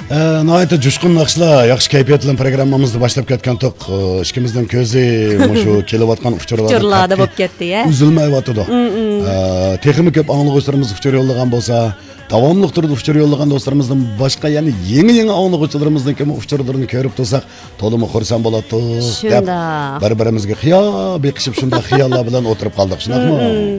Nəhayət coşqun naxışla, yaxşı keyfiyyətli proqramımızı başlab ketgan toq. İkimizдің көзі şu kelayotgan uçurlarda bo'lib ketdi, ya. Üzülməyotdi. Texmi ko'p anglag'uvchilarimiz uçur yo'llagan bo'lsa, davomli turda uçur yo'llagan do'stlarimizdan boshqa, ya'ni yangi anglag'uvchilarimizning kim uçurlarini ko'rib tursak, to'liq xursand bo'ladi. Shunda. Bir-birimizga xiyob beqishib shunda xiyollar bilan o'tirib qoldik, shunaqmi?